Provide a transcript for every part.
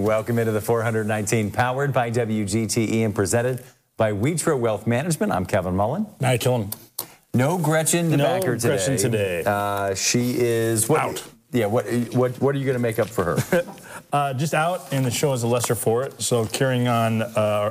Welcome into the 419, powered by WGTE and presented by Wheatro Wealth Management. I'm Kevin Mullen. Hi, Kellen. No Gretchen DeBacker today. No Gretchen today. She is out. Yeah, what are you going to make up for her? Just out, and the show is a lesser for it. So carrying on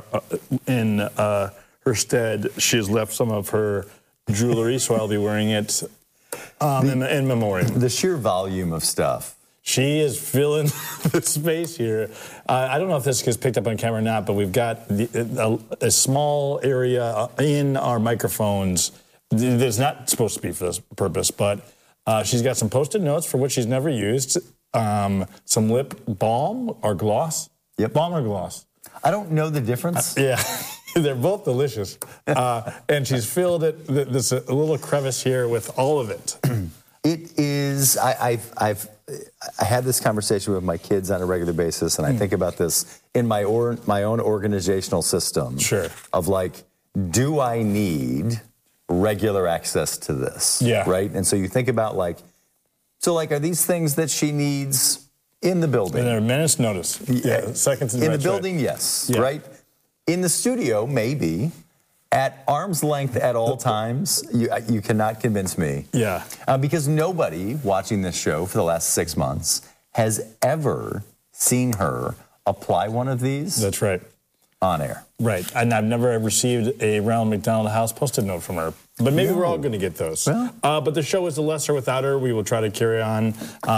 in her stead, she has left some of her jewelry, so I'll be wearing it in memoriam. The sheer volume of stuff. She is filling the space here. I don't know if this gets picked up on camera or not, but we've got a small area in our microphones that's not supposed to be for this purpose, but she's got some Post-it notes for which she's never used, some lip balm or gloss. Yep. Balm or gloss. I don't know the difference. Yeah, they're both delicious. And she's filled it, there's a little crevice here with all of it. It is, I had this conversation with my kids on a regular basis, and I think about this in my own organizational system. Sure. Of like, do I need regular access to this? Yeah. Right? And so you think about are these things that she needs in the building? And there are minutes notice. Yeah, seconds in the building, right. Yes. Yeah. Right? In the studio, maybe. At arm's length at all times, you cannot convince me. Yeah. Because nobody watching this show for the last 6 months has ever seen her apply one of these. That's right. On air. Right. And I've never received a Ronald McDonald House Post-it note from her. But maybe we're all going to get those. Well, but the show is a lesser without her. We will try to carry on.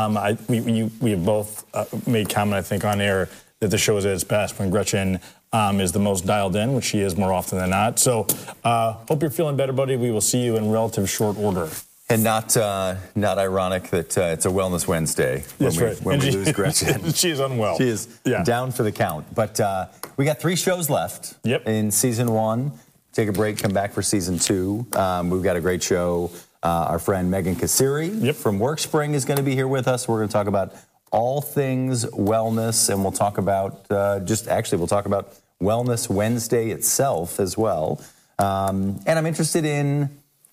We have both made comment, I think, on air that the show is at its best when Gretchen is the most dialed in, which she is more often than not. So hope you're feeling better, buddy. We will see you in relative short order. And not ironic that it's a Wellness Wednesday when we lose Gretchen. She is unwell. She is down for the count. But we got 3 shows left in season 1. Take a break, come back for season 2. We've got a great show. Our friend Megan Kassiri from WorkSpring is going to be here with us. We're going to talk about all things wellness, and we'll talk about we'll talk about Wellness Wednesday itself as well. And I'm interested in,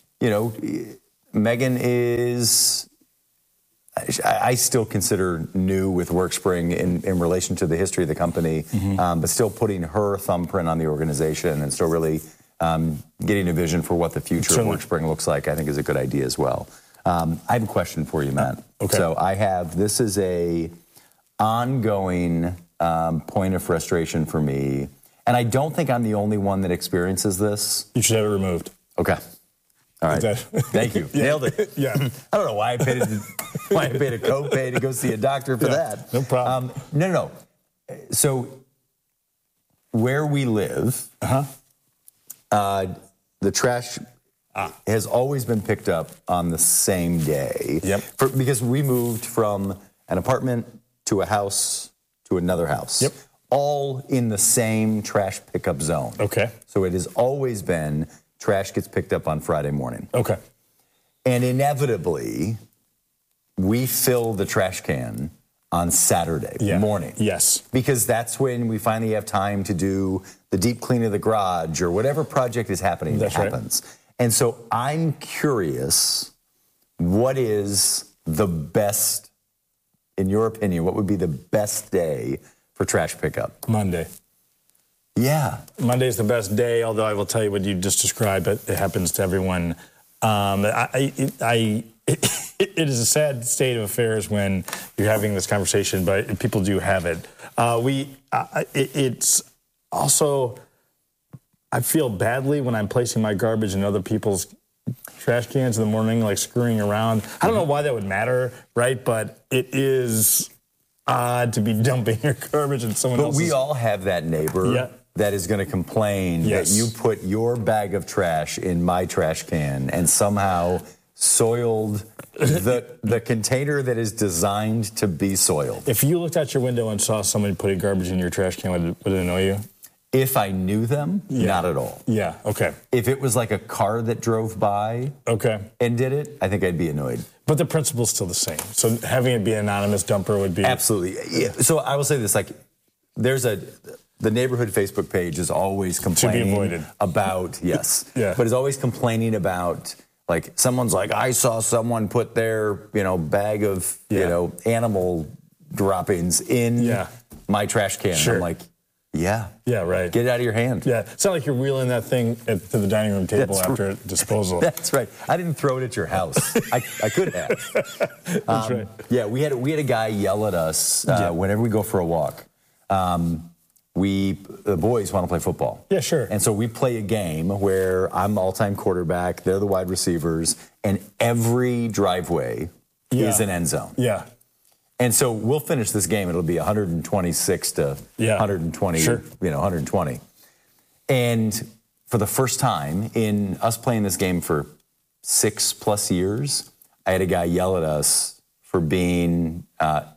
Megan is, I still consider new with WorkSpring in relation to the history of the company, but still putting her thumbprint on the organization and still really getting a vision for what the future of WorkSpring looks like, I think is a good idea as well. I have a question for you, Matt. Okay. So this is a ongoing point of frustration for me, and I don't think I'm the only one that experiences this. You should have it removed. Okay. All right. Thank you. Nailed it. Yeah. I don't know why I paid a copay to go see a doctor for that. No problem. No. So where we live, the trash has always been picked up on the same day. Yep. Because we moved from an apartment to a house to another house. Yep. All in the same trash pickup zone. Okay. So it has always been trash gets picked up on Friday morning. Okay. And inevitably, we fill the trash can on Saturday morning. Yes. Because that's when we finally have time to do the deep clean of the garage or whatever project is happening that happens. Right. And so I'm curious, what is the best, in your opinion, what would be the best day for trash pickup? Monday. Yeah. Monday's the best day, although I will tell you what you just described. It happens to everyone. It is a sad state of affairs when you're having this conversation, but people do have it. It's also, I feel badly when I'm placing my garbage in other people's trash cans in the morning, like screwing around. I don't know why that would matter, right? But it is odd to be dumping your garbage in someone else's. But we all have that neighbor that is going to complain that you put your bag of trash in my trash can and somehow soiled the container that is designed to be soiled. If you looked out your window and saw somebody putting garbage in your trash can, would it annoy you? If I knew them, not at all. Yeah, okay. If it was like a car that drove by and did it, I think I'd be annoyed. But the principle's still the same. So having it be an anonymous dumper would be... Absolutely. Yeah. So I will say this, the neighborhood Facebook page is always complaining to be avoided. About, but is always complaining about, like, someone's like, I saw someone put their, bag of, animal droppings in my trash can. Sure. I'm like, yeah. Yeah, right. Get it out of your hand. Yeah. It's not like you're wheeling that thing to the dining room table after disposal. That's right. I didn't throw it at your house. I could have. That's right. Yeah, we had a guy yell at us whenever we go for a walk. The boys want to play football. Yeah, sure. And so we play a game where I'm all-time quarterback, they're the wide receivers, and every driveway is an end zone. Yeah. And so we'll finish this game. It'll be 126 to 120, sure. 120. And for the first time in us playing this game for 6+ years, I had a guy yell at us for being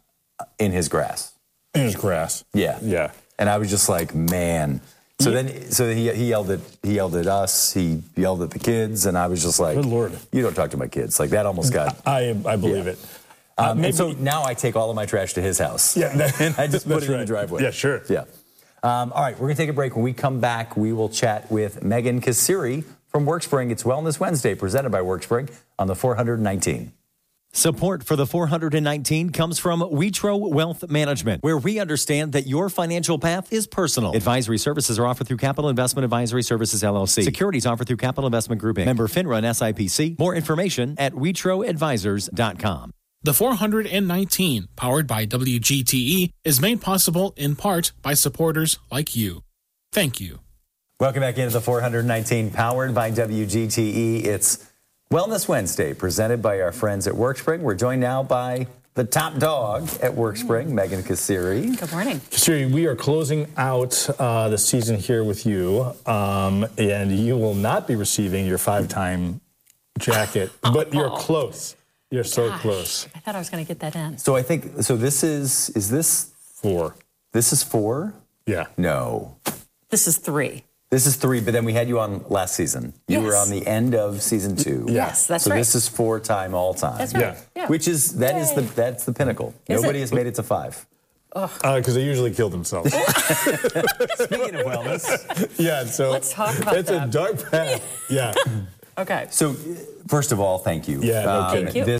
in his grass. In his grass. Yeah. Yeah. And I was just like, man. So he yelled at us. He yelled at the kids, and I was just like, good Lord, you don't talk to my kids. Like that almost got. I believe it. And so now I take all of my trash to his house. Yeah, and I just put it in the driveway. Yeah, sure. Yeah. All right, we're gonna take a break. When we come back, we will chat with Megan Kassiri from WorkSpring. It's Wellness Wednesday, presented by WorkSpring on the 419. Support for the 419 comes from Witro Wealth Management, where we understand that your financial path is personal. Advisory services are offered through Capital Investment Advisory Services, LLC. Securities offered through Capital Investment Group, Inc. Member FINRA and SIPC. More information at WitroAdvisors.com. The 419, powered by WGTE, is made possible in part by supporters like you. Thank you. Welcome back into the 419, powered by WGTE. It's Wellness Wednesday, presented by our friends at WorkSpring. We're joined now by the top dog at WorkSpring, Megan Kassiri. Good morning. Kassiri, we are closing out the season here with you, and you will not be receiving your 5-time jacket, but you're close. You're so close. I thought I was going to get that in. So I think, this is this 4? This is 4? Yeah. No. This is 3. This is 3, but then we had you on last season. You were on the end of season 2. Yes, that's right. So this is 4-time all-time. That's right. Yeah. Which is, that's the pinnacle. Nobody has made it to 5. Because they usually kill themselves. Speaking of wellness. Yeah, so let's talk about it's a dark path. Yeah. Okay. So, first of all, thank you. Yeah, no kidding. Thank you.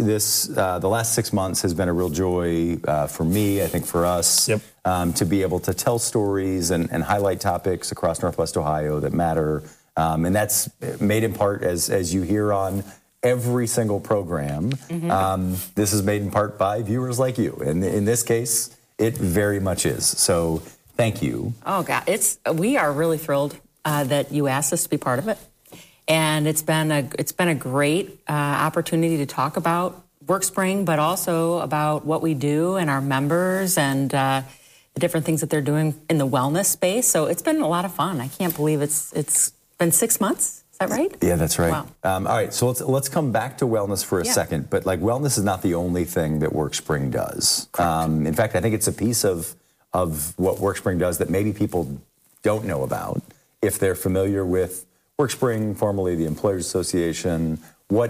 The last 6 months has been a real joy for me, I think for us, to be able to tell stories and highlight topics across Northwest Ohio that matter. And that's made in part, as you hear on every single program, this is made in part by viewers like you. And in this case, it very much is. So, thank you. Oh, God. We are really thrilled that you asked us to be part of it. And it's been a great opportunity to talk about WorkSpring, but also about what we do and our members and the different things that they're doing in the wellness space. So it's been a lot of fun. I can't believe it's been 6 months. Is that right? Yeah, that's right. Wow. All right, so let's come back to wellness for a second. But like wellness is not the only thing that WorkSpring does. In fact, I think it's a piece of what WorkSpring does that maybe people don't know about if they're familiar with WorkSpring, formerly the Employers Association. What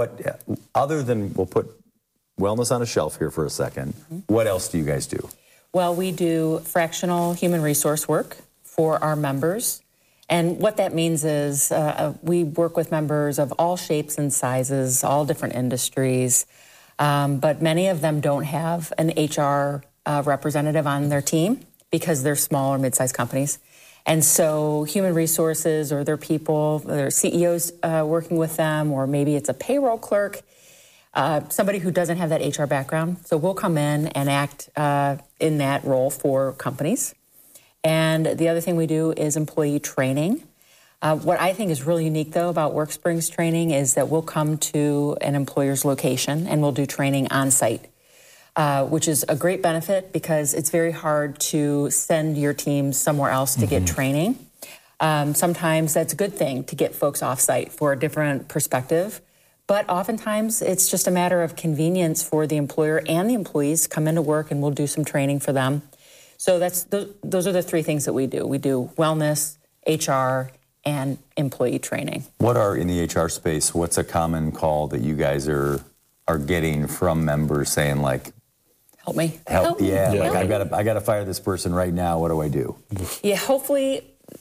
other than, we'll put wellness on a shelf here for a second, what else do you guys do? Well, we do fractional human resource work for our members. And what that means is we work with members of all shapes and sizes, all different industries, but many of them don't have an HR representative on their team because they're small or mid-sized companies. And so human resources or their people, their CEOs working with them, or maybe it's a payroll clerk, somebody who doesn't have that HR background. So we'll come in and act in that role for companies. And the other thing we do is employee training. What I think is really unique, though, about WorkSpring's training is that we'll come to an employer's location and we'll do training on site. Which is a great benefit because it's very hard to send your team somewhere else to get training. Sometimes that's a good thing to get folks off-site for a different perspective. But oftentimes it's just a matter of convenience for the employer and the employees to come into work and we'll do some training for them. So those are the 3 things that we do. We do wellness, HR, and employee training. What are, in the HR space, what's a common call that you guys are getting from members saying like, Help me. Yeah, Help like me. I got to fire this person right now. What do I do? Yeah, hopefully,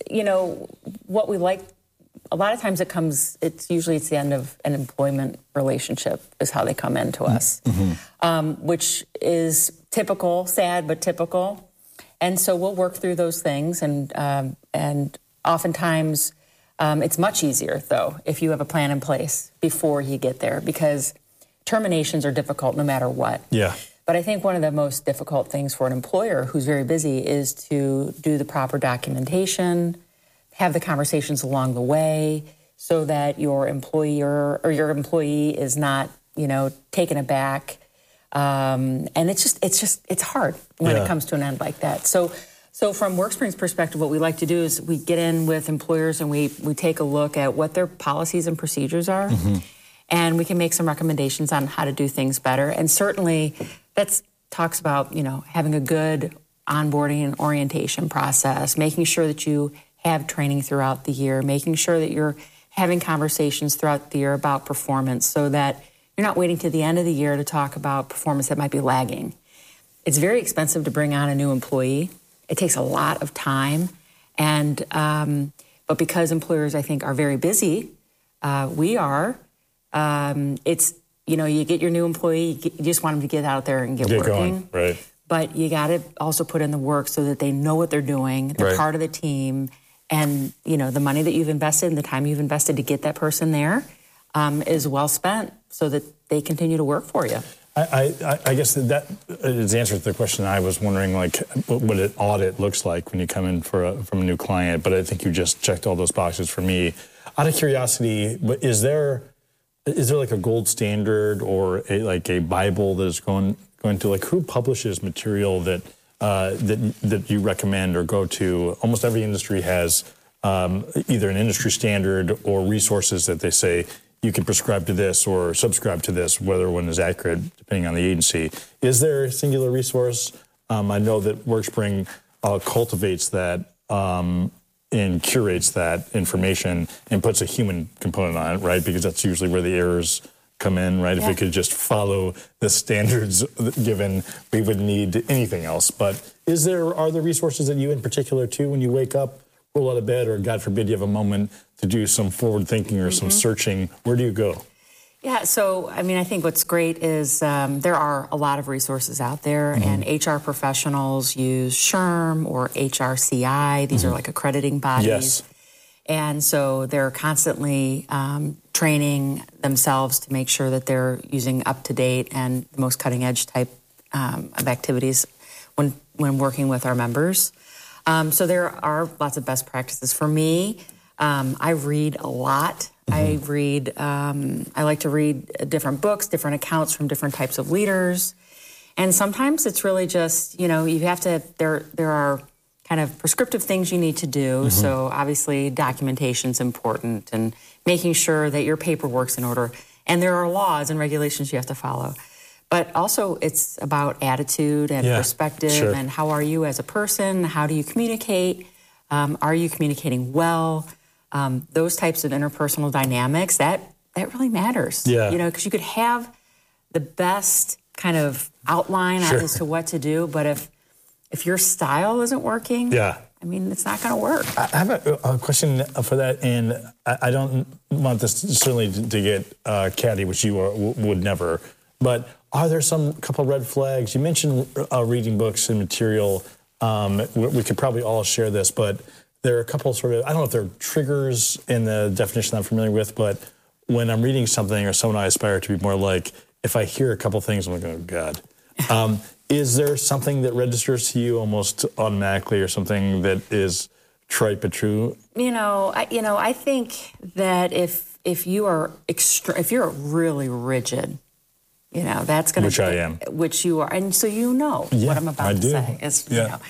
what we like, a lot of times it's usually the end of an employment relationship is how they come into us, which is typical, sad, but typical. And so we'll work through those things, and oftentimes it's much easier, though, if you have a plan in place before you get there, because terminations are difficult no matter what. Yeah. But I think one of the most difficult things for an employer who's very busy is to do the proper documentation, have the conversations along the way, so that your employer or your employee is not, taken aback. And it's hard when it comes to an end like that. So from WorkSpring's perspective, what we like to do is we get in with employers and we take a look at what their policies and procedures are. Mm-hmm. And we can make some recommendations on how to do things better. And certainly that talks about, having a good onboarding and orientation process, making sure that you have training throughout the year, making sure that you're having conversations throughout the year about performance so that you're not waiting to the end of the year to talk about performance that might be lagging. It's very expensive to bring on a new employee. It takes a lot of time. And but because employers, I think, are very busy, we are. It's, you get your new employee, you just want them to get out there and get working. Going, right. But you got to also put in the work so that they know what they're doing, they're part of the team, and, the money that you've invested and the time you've invested to get that person there is well spent so that they continue to work for you. I guess that is the answer to the question. I was wondering, what an audit looks like when you come in from a new client, but I think you just checked all those boxes for me. Out of curiosity, is there like a gold standard or a Bible that is going to, who publishes material that you recommend or go to? Almost every industry has either an industry standard or resources that they say you can prescribe to this or subscribe to this, whether one is accurate depending on the agency. Is there a singular resource? I know that WorkSpring cultivates that and curates that information and puts a human component on it, right? Because that's usually where the errors come in, right? Yeah. If we could just follow the standards given, we wouldn't need anything else. But are there resources that you in particular too, when you wake up, roll out of bed, or God forbid you have a moment to do some forward thinking or some searching, where do you go? Yeah, so, I think what's great is there are a lot of resources out there, and HR professionals use SHRM or HRCI. These are like accrediting bodies. Yes. And so they're constantly training themselves to make sure that they're using up-to-date and the most cutting-edge type of activities when working with our members. So there are lots of best practices. For me, I read a lot. I like to read different books, different accounts from different types of leaders. And sometimes it's really just, you have to, there are kind of prescriptive things you need to do. So obviously documentation's important and making sure that your paperwork's in order. And there are laws and regulations you have to follow. But also it's about attitude and perspective and how are you as a person? How do you communicate? Are you communicating well? Those types of interpersonal dynamics, that really matters. Yeah. Because you could have the best kind of outline as to what to do, but if your style isn't working, it's not going to work. I have a question for that, and I don't want this certainly to get catty, which you would never, but are there some couple red flags? You mentioned reading books and material. We could probably all share this, but there are a couple sort of, I don't know if they're triggers in the definition I'm familiar with, but when I'm reading something or someone I aspire to be more like, if I hear a couple things, I'm like, oh, God. Is there something that registers to you almost automatically or something that is trite but true? I think that if you are if you're really rigid, that's going to... Which I am. Which you are. And so what I'm about to say. Is,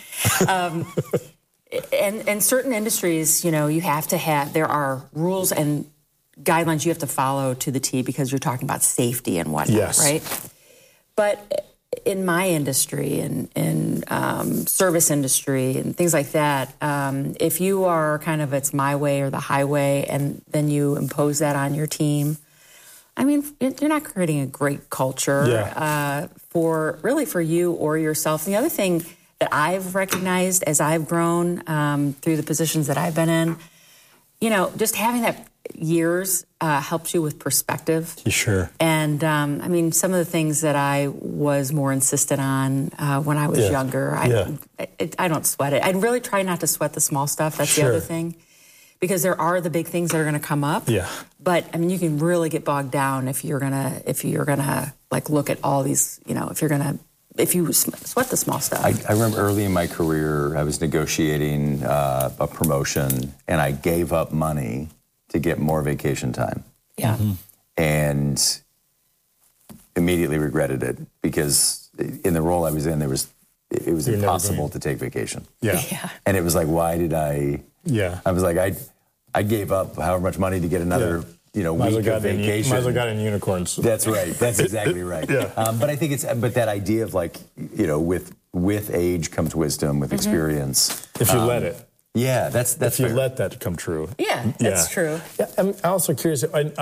And certain industries, you have to have, there are rules and guidelines you have to follow to the T because you're talking about safety and whatnot, right? But in my industry, in service industry and things like that, if you are kind of it's my way or the highway and then you impose that on your team, you're not creating a great culture for you or yourself. The other thing that I've recognized as I've grown through the positions that I've been in, just having years helps you with perspective. Sure. And I mean, some of the things that I was more insistent on when I was younger, I don't sweat it. I really try not to sweat the small stuff. That's the other thing. Because there are the big things that are going to come up. Yeah. But I mean, you can really get bogged down if you're gonna like look at all these, you know, if you sweat the small stuff. I remember early in my career, I was negotiating a promotion, and I gave up money to get more vacation time. Yeah. Mm-hmm. And immediately regretted it, because in the role I was in, it was impossible to take vacation. Yeah. And it was like, why did I? Yeah. I was like, I gave up however much money to get another week of vacation. Might as well got in unicorns. That's right. That's exactly right. But I think but that idea of like, with age comes wisdom, with experience. If you let it. Yeah, that's if you let that come true. Yeah, that's true. Yeah, I'm also curious.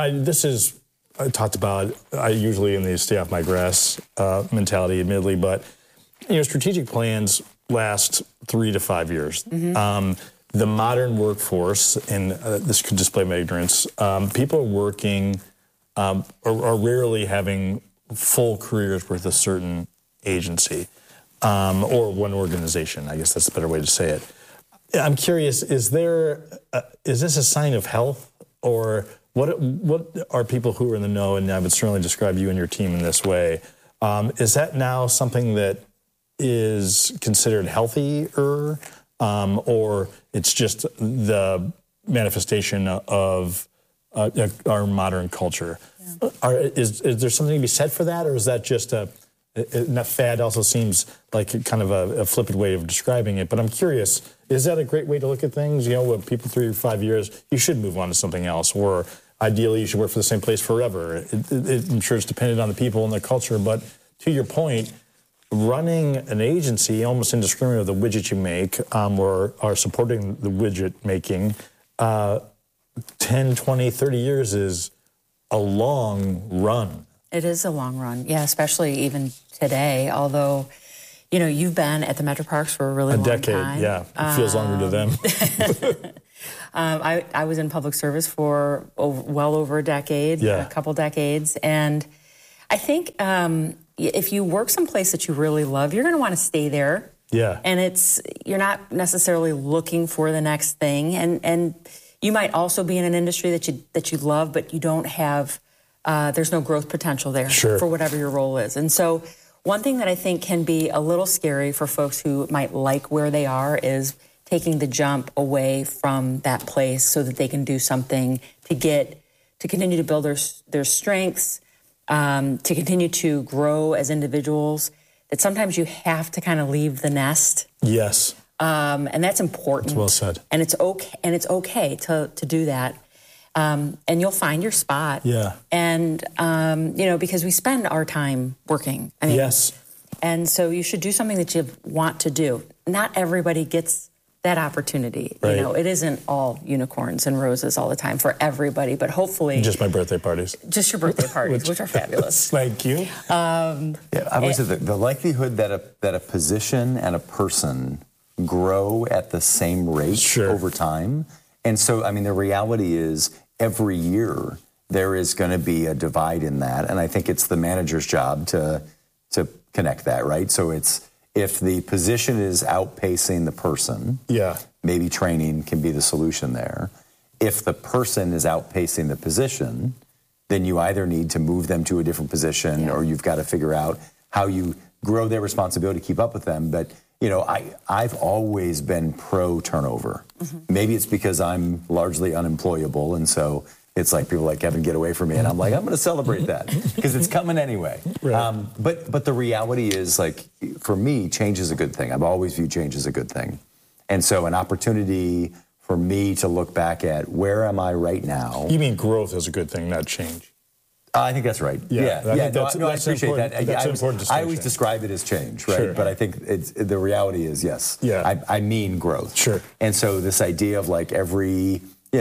I talked about. I usually in the stay off my grass mentality, admittedly, but strategic plans last 3 to 5 years. The modern workforce, and this could display my ignorance, people are working, are rarely having full careers with a certain agency or one organization. I guess that's a better way to say it. I'm curious, is this a sign of health, or what are people who are in the know, and I would certainly describe you and your team in this way, is that now something that is considered healthier, or it's just the manifestation of our modern culture? Is there something to be said for that, or is that just that fad also seems like kind of a flippant way of describing it? But I'm curious, is that a great way to look at things? When people 3 or 5 years, you should move on to something else, or ideally you should work for the same place forever. I'm sure it's dependent on the people and the culture, but to your point, running an agency almost indiscriminate of the widget you make, or are supporting the widget making, 10, 20, 30 years is a long run. It is a long run, yeah, especially even today, although, you've been at the Metro Parks for a really long time. A decade, yeah. It feels longer to them. I was in public service for well over a decade, a couple decades, and I think if you work someplace that you really love, you're going to want to stay there. Yeah. And you're not necessarily looking for the next thing, and you might also be in an industry that you love, but you don't have. There's no growth potential there for whatever your role is. And so one thing that I think can be a little scary for folks who might like where they are is taking the jump away from that place so that they can do something to continue to build their strengths, to continue to grow as individuals, that sometimes you have to kind of leave the nest. Yes. And that's important. That's well said. And it's okay to do that. And you'll find your spot. Yeah. And, because we spend our time working. Yes. And so you should do something that you want to do. Not everybody gets that opportunity. Right. It isn't all unicorns and roses all the time for everybody, but hopefully... Just my birthday parties. Just your birthday parties, which are fabulous. Thank you. I always say the likelihood that a position and a person grow at the same rate over time. And so, the reality is every year there is going to be a divide in that. And I think it's the manager's job to connect that, right? So if the position is outpacing the person, maybe training can be the solution there. If the person is outpacing the position, then you either need to move them to a different position or you've got to figure out how you grow their responsibility to keep up with them. But, I've always been pro turnover. Mm-hmm. Maybe it's because I'm largely unemployable. And so it's like people like, Kevin, get away from me. And I'm like, I'm going to celebrate that because it's coming anyway. Right. But the reality is, like, for me, change is a good thing. I've always viewed change as a good thing. And so an opportunity for me to look back at where am I right now. You mean growth is a good thing, not change? I think that's right. Yeah. I appreciate that. That's an important distinction. I always describe it as change, right? Sure. But I think the reality is, yes. Yeah. I mean growth. Sure. And so this idea of like every,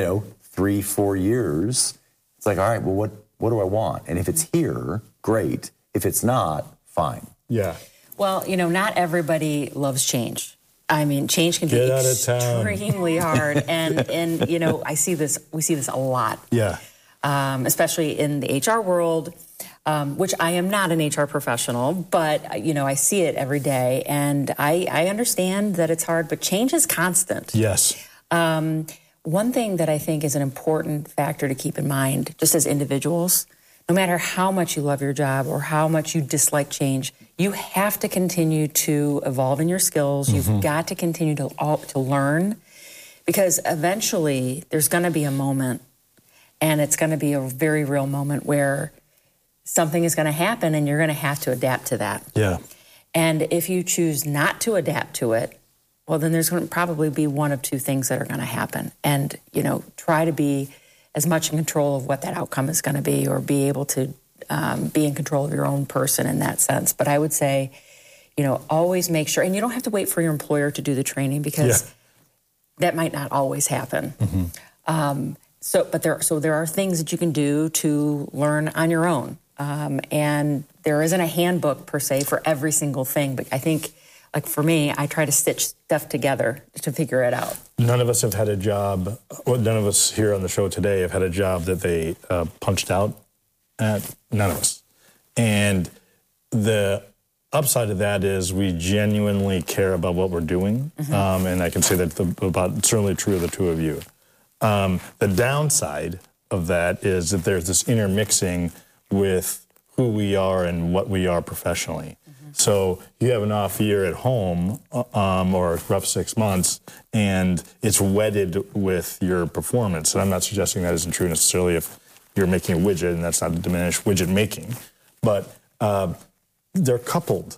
3-4 years, it's like, all right, well, what do I want? And if it's here, great. If it's not, fine. Yeah. Well, not everybody loves change. I mean, change can be extremely hard, and we see this a lot. Yeah. Especially in the HR world, which I am not an HR professional, but I see it every day, and I understand that it's hard, but change is constant. Yes. One thing that I think is an important factor to keep in mind, just as individuals, no matter how much you love your job or how much you dislike change, you have to continue to evolve in your skills. You've got to continue to learn, because eventually there's going to be a moment, and it's going to be a very real moment where something is going to happen and you're going to have to adapt to that. Yeah. And if you choose not to adapt to it, well, then there's going to probably be one of two things that are going to happen. And, try to be as much in control of what that outcome is going to be, or be able to be in control of your own person in that sense. But I would say, always make sure, and you don't have to wait for your employer to do the training, because that might not always happen. So there are things that you can do to learn on your own. And there isn't a handbook per se for every single thing, but I think, like for me, I try to stitch stuff together to figure it out. None of us have had a job, none of us here on the show today have had a job that they punched out at. None of us. And the upside of that is we genuinely care about what we're doing. And I can say that certainly true of the two of you. The downside of that is that there's this intermixing with who we are and what we are professionally. So you have an off year at home or a rough 6 months, and it's wedded with your performance. And I'm not suggesting that isn't true necessarily if you're making a widget, and that's not to diminish widget making. But they're coupled.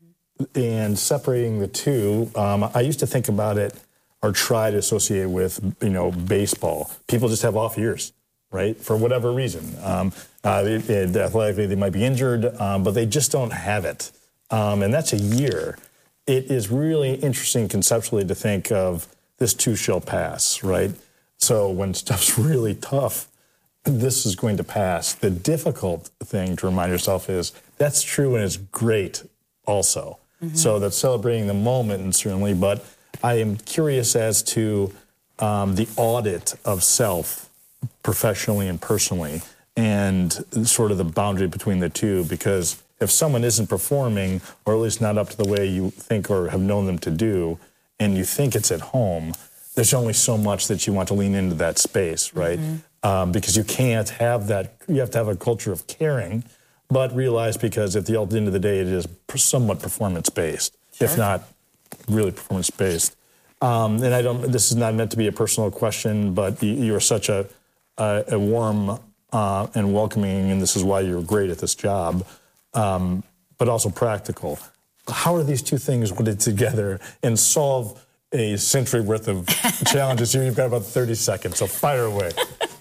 And separating the two, I used to think about it or try to associate with, baseball. People just have off years, right? For whatever reason. Athletically, they might be injured, but they just don't have it. And that's a year. It is really interesting conceptually to think of this too shall pass, right? So when stuff's really tough, this is going to pass. The difficult thing to remind yourself is that's true and it's great also. So that's celebrating the moment, and certainly, but I am curious as to the audit of self professionally and personally, and sort of the boundary between the two, because if someone isn't performing, or at least not up to the way you think or have known them to do, and you think it's at home, there's only so much that you want to lean into that space, right? Because you can't have that. You have to have a culture of caring, but realize, because at the end of the day, it is somewhat performance-based, if not really performance-based. And this is not meant to be a personal question, but you're such a warm and welcoming, and this is why you're great at this job, but also practical. How are these two things wedded together and solve a century worth of challenges? You've got about 30 seconds, so fire away.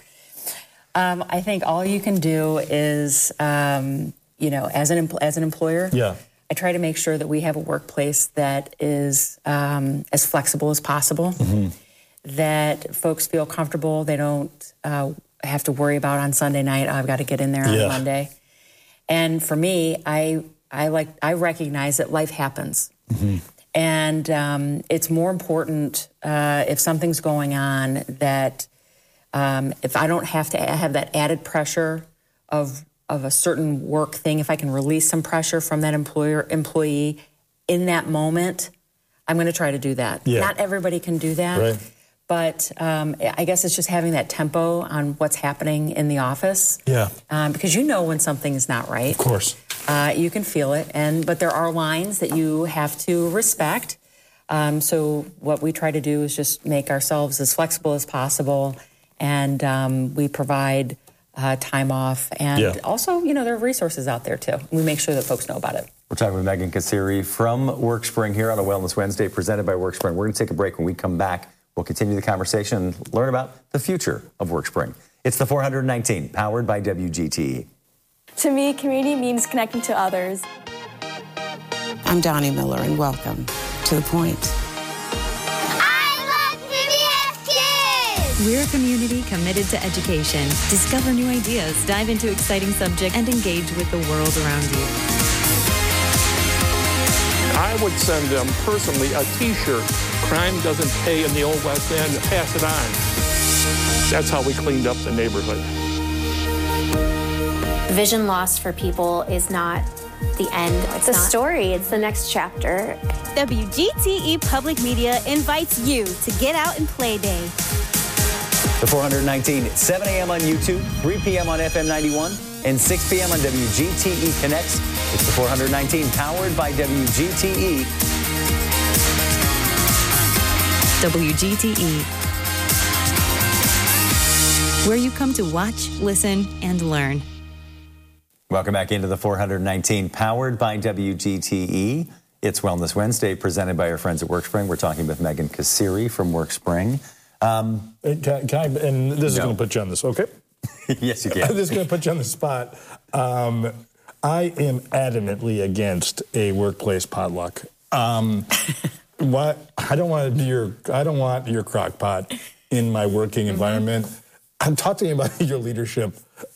I think all you can do is, as an employer, I try to make sure that we have a workplace that is as flexible as possible, that folks feel comfortable. They don't have to worry about on Sunday night, I've got to get in there on Monday. And for me, I recognize that life happens. And it's more important if something's going on that if I don't have to have that added pressure of a certain work thing, if I can release some pressure from that employee in that moment, I'm going to try to do that. Not everybody can do that. Right. But I guess it's just having that tempo on what's happening in the office. Because when something is not right. Of course. You can feel it. But there are lines that you have to respect. So what we try to do is just make ourselves as flexible as possible. And we provide time off. And also, there are resources out there, too. We make sure that folks know about it. We're talking with Megan Kassiri from WorkSpring here on a Wellness Wednesday presented by WorkSpring. We're going to take a break. When we come back, we'll continue the conversation and learn about the future of WorkSpring. It's the 419, powered by WGTE. To me, community means connecting to others. I'm Donnie Miller, and welcome to The Point. I love PBS Kids! We're a community committed to education. Discover new ideas, dive into exciting subjects, and engage with the world around you. I would send them personally a T-shirt. Crime doesn't pay in the Old West End. Pass it on. That's how we cleaned up the neighborhood. Vision loss for people is not the end. It's a story. It's the next chapter. WGTE Public Media invites you to Get Out and Play Day. The 419, 7 a.m. on YouTube, 3 p.m. on FM 91, and 6 p.m. on WGTE Connects. It's the 419, powered by WGTE. WGTE, where you come to watch, listen, and learn. Welcome back into the 419, powered by WGTE. It's Wellness Wednesday, presented by our friends at WorkSpring. We're talking with Megan Cassiri from WorkSpring. Can I, and this is going to put you on this, okay? Yes, you can. This is going to put you on the spot. I am adamantly against a workplace potluck. What? I don't want your crock pot in my working environment. I'm talking about your leadership.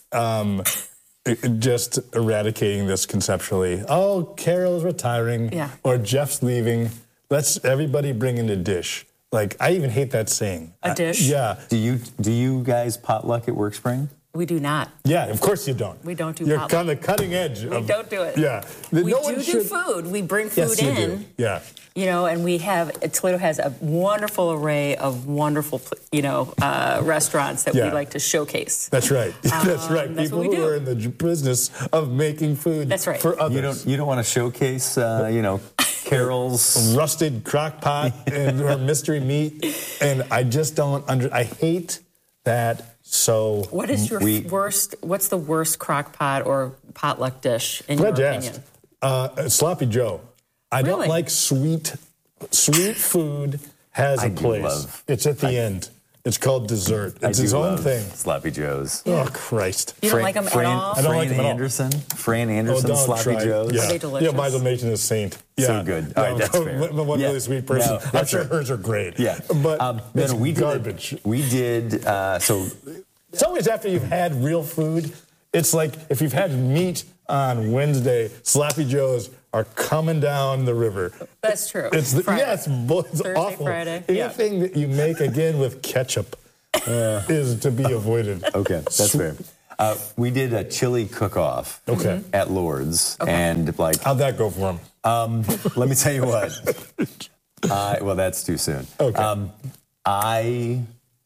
Just eradicating this conceptually. Oh, Carol's retiring, or Jeff's leaving. Let's everybody bring in a dish. Like, I even hate that saying. A dish? Yeah. Do you guys potluck at WorkSpring? We do not. Yeah, of course you don't. We don't do You're potluck. on the cutting edge. We don't do it. Yeah. We do food. We bring food in. Do. Yeah. You know, and Toledo has a wonderful array of wonderful, restaurants that we like to showcase. That's right. That's right. That's People what we who do. are in the business of making food for others. You don't want to showcase, Carol's rusted crock pot and or mystery meat, and I just don't I hate that. So what is your worst? What's the worst crock pot or potluck dish in your opinion? Sloppy Joe. I don't like sweet food has a place. It's at the end. It's called dessert. It's its own thing. Sloppy Joes. Oh, Christ. You don't like them at all? I don't like them at all. Fran Anderson Sloppy Joes. Are they delicious? Yeah, Michael Mason is saint. Yeah. So good. All right, that's fair. One really sweet person. No, I'm sure hers are great. Yeah. But it's garbage. We did, It's always after you've had real food. It's like if you've had meat on Wednesday, Sloppy Joes are coming down the river. That's true. It's awful. Friday. Anything that you make again with ketchup is to be avoided. Okay, that's fair. We did a chili cook-off at Lourdes, and how'd that go for him? Let me tell you what. Well, that's too soon. Okay. I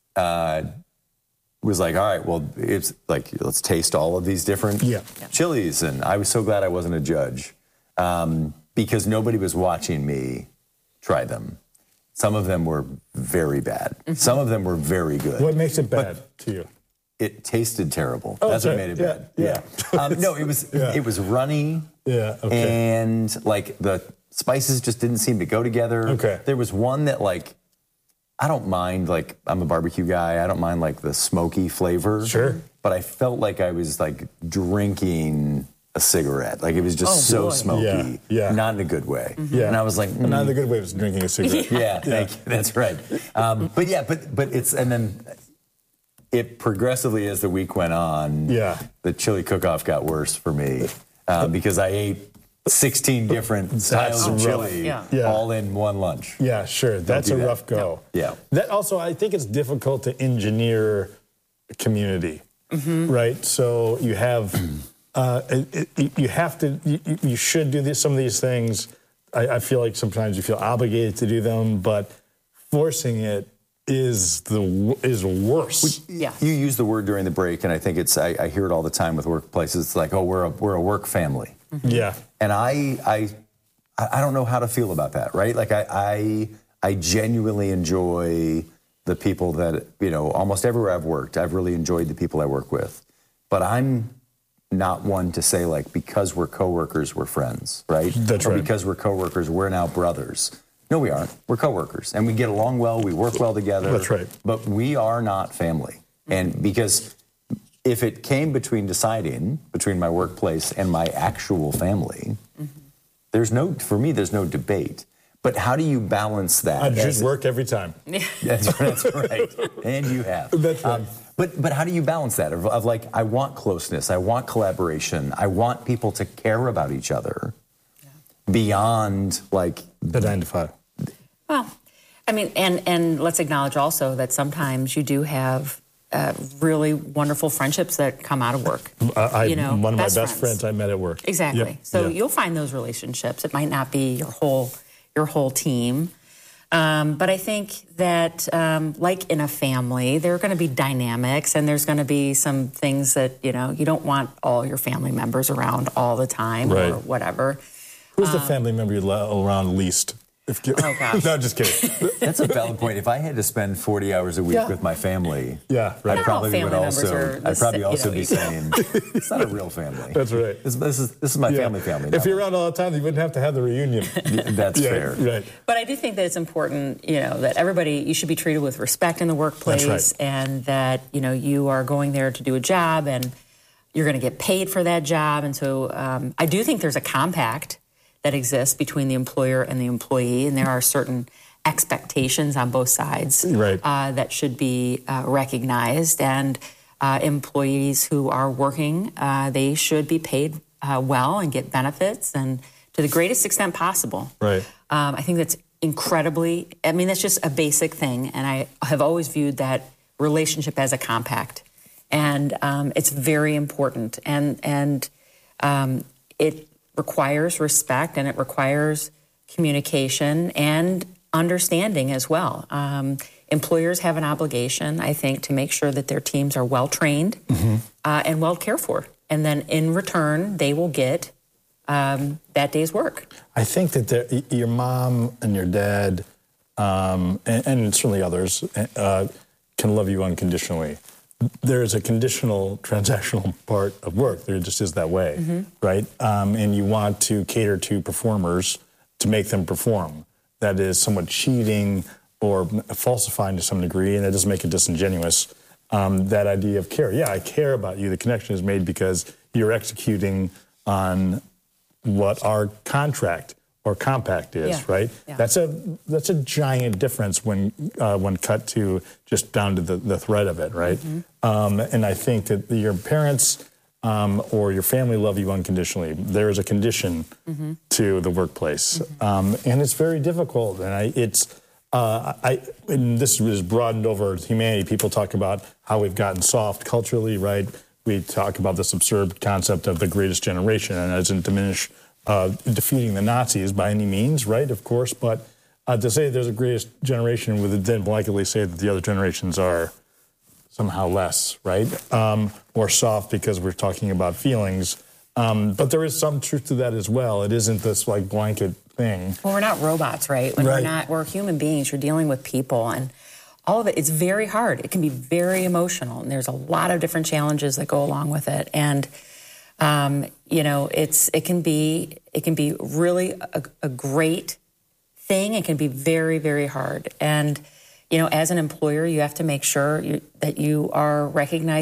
was like, all right, well, it's like, let's taste all of these different chilies. And I was so glad I wasn't a judge because nobody was watching me try them. Some of them were very bad. Some of them were very good. What makes it bad to you? It tasted terrible. That's what made it bad. Yeah. No, it was runny. Yeah. Okay. And like the spices just didn't seem to go together. Okay. There was one that I don't mind, I'm a barbecue guy. I don't mind, the smoky flavor. Sure. But I felt like I was, drinking a cigarette. It was just so smoky. Yeah. Not in a good way. Yeah. And I was like... Not in a good way, it was drinking a cigarette. Yeah, thank you. That's right. But it's... And then it progressively, as the week went on, the chili cook-off got worse for me because I ate 16 different styles of chili all in one lunch. Yeah, sure. That's a rough go. Yeah. That also, I think it's difficult to engineer community, right? So you have, you should do some of these things. I feel like sometimes you feel obligated to do them, but forcing it is worse. Yeah. You used the word during the break, and I think I hear it all the time with workplaces. It's like, oh, we're a work family. Yeah. And I don't know how to feel about that, right? I genuinely enjoy the people that, almost everywhere I've worked, I've really enjoyed the people I work with. But I'm not one to say, because we're coworkers, we're friends, right? That's or right. because we're coworkers, we're now brothers. No, we aren't. We're coworkers, and we get along well, we work well together. That's right. But we are not family. And because if it came between deciding between my workplace and my actual family, there's no debate. But how do you balance that? I just work every time. That's right. And you have. That's right. But how do you balance that? Of I want closeness, I want collaboration, I want people to care about each other. beyond like the 9 to 5. Well, I mean, and let's acknowledge also that sometimes you do have really wonderful friendships that come out of work. One of my best friends I met at work. Exactly. Yep. So you'll find those relationships. It might not be your whole team. But I think that, like in a family, there are going to be dynamics, and there's going to be some things that, you don't want all your family members around all the time or whatever. Who's the family member you around least? Oh, gosh. No, just kidding. That's a valid point. If I had to spend 40 hours a week with my family, I probably would also. I'd probably also be saying, "It's not a real family." That's right. This is my family. If you're around all the time, you wouldn't have to have the reunion. That's fair. Right. But I do think that it's important, that you should be treated with respect in the workplace, that's right. and that you are going there to do a job, and you're going to get paid for that job. And so I do think there's a compact that exists between the employer and the employee, and there are certain expectations on both sides that should be recognized. And employees who are working, they should be paid well and get benefits, and to the greatest extent possible. Right. I think that's that's just a basic thing, and I have always viewed that relationship as a compact, and it's very important, and it requires respect, and it requires communication and understanding as well. Employers have an obligation, I think, to make sure that their teams are well trained and well cared for. And then in return, they will get that day's work. I think that your mom and your dad, and certainly others, can love you unconditionally. There's a conditional transactional part of work. There just is that way, right? And you want to cater to performers to make them perform. That is somewhat cheating or falsifying to some degree, and it does make it disingenuous. That idea of care. Yeah, I care about you. The connection is made because you're executing on what our contract or compact is, right? Yeah. That's a giant difference when cut to just down to the thread of it, right? And I think that your parents or your family love you unconditionally. There is a condition to the workplace, and it's very difficult. And and this is broadened over humanity. People talk about how we've gotten soft culturally, right? We talk about this absurd concept of the greatest generation, and that doesn't diminish defeating the Nazis by any means, right? Of course, but to say there's a greatest generation would then blanketly say that the other generations are somehow less, right? Or soft because we're talking about feelings. But there is some truth to that as well. It isn't this like blanket thing. Well, we're not robots, right? We're human beings. You're dealing with people, and all of it, it's very hard. It can be very emotional, and there's a lot of different challenges that go along with it. And it can be really a great thing. It can be very, very hard. And as an employer, you have to make sure that you are recognizing